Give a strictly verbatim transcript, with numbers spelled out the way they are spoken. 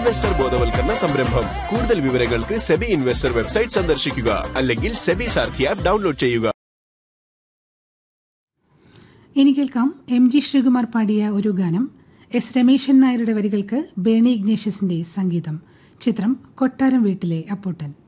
Investor ബോധവൽക്കരണ സംരംഭം. കൂടുതൽ വിവരങ്ങൾക്ക് സെബി ഇൻവെസ്റ്റർ വെബ്സൈറ്റ് സന്ദർശിക്കുക അല്ലെങ്കിൽ സെബി സാർഥി ആപ്പ് ഡൗൺലോഡ് ചെയ്യുക. ഇനി കേൾക്കാം എം ജി ശ്രീകുമാർ പാടിയ ഒരു ഗാനം. എസ് രമേശൻ നായരുടെ വരികൾക്ക് ബേണി ഇഗ്നേഷ്യസിന്റെ സംഗീതം. ചിത്രം കൊട്ടാരം വീട്ടിലെ അപ്പൂട്ടൻ.